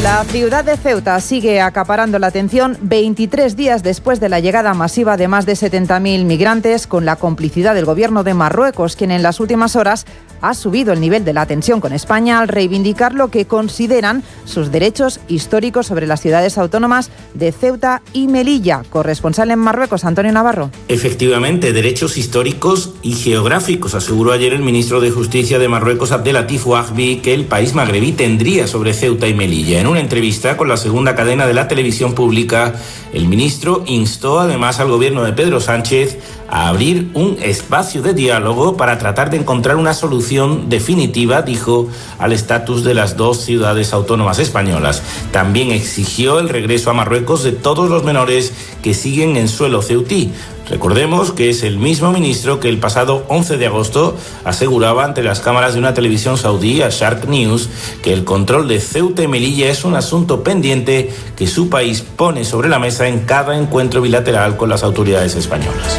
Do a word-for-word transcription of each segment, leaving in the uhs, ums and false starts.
La ciudad de Ceuta sigue acaparando la atención veintitrés días después de la llegada masiva de más de setenta mil migrantes, con la complicidad del gobierno de Marruecos, quien en las últimas horas ha subido el nivel de la tensión con España al reivindicar lo que consideran sus derechos históricos sobre las ciudades autónomas de Ceuta y Melilla. Corresponsal en Marruecos, Antonio Navarro. Efectivamente, derechos históricos y geográficos, aseguró ayer el ministro de Justicia de Marruecos, Abdelatif Ouahbi, que el país magrebí tendría sobre Ceuta y Melilla. En una entrevista con la segunda cadena de la televisión pública, el ministro instó además al gobierno de Pedro Sánchez a abrir un espacio de diálogo para tratar de encontrar una solución definitiva, dijo, al estatus de las dos ciudades autónomas españolas. También exigió el regreso a Marruecos de todos los menores que siguen en suelo ceutí. Recordemos que es el mismo ministro que el pasado once de agosto aseguraba ante las cámaras de una televisión saudí, a Shark News, que el control de Ceuta y Melilla es un asunto pendiente que su país pone sobre la mesa en cada encuentro bilateral con las autoridades españolas.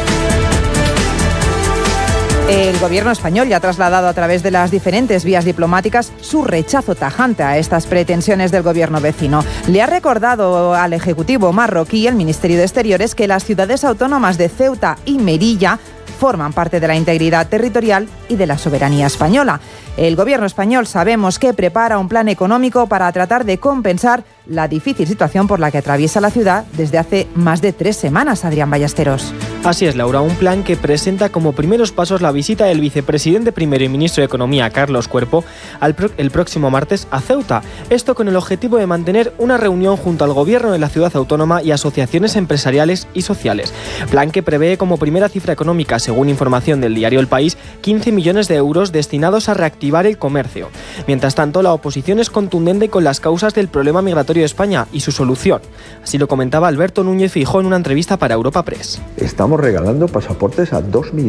El gobierno español ya ha trasladado a través de las diferentes vías diplomáticas su rechazo tajante a estas pretensiones del gobierno vecino. Le ha recordado al Ejecutivo marroquí, el Ministerio de Exteriores, que las ciudades autónomas de Ceuta y Melilla forman parte de la integridad territorial y de la soberanía española. El gobierno español sabemos que prepara un plan económico para tratar de compensar la difícil situación por la que atraviesa la ciudad desde hace más de tres semanas, Adrián Ballesteros. Así es, Laura, un plan que presenta como primeros pasos la visita del vicepresidente primero y ministro de Economía, Carlos Cuerpo, al pro- el próximo martes a Ceuta. Esto con el objetivo de mantener una reunión junto al gobierno de la ciudad autónoma y asociaciones empresariales y sociales. Plan que prevé como primera cifra económica, según información del diario El País, quince millones de euros destinados a reactivar el comercio. Mientras tanto, la oposición es contundente con las causas del problema migratorio de España y su solución. Así lo comentaba Alberto Núñez Feijóo en una entrevista para Europa Press. Estamos regalando pasaportes a dos millones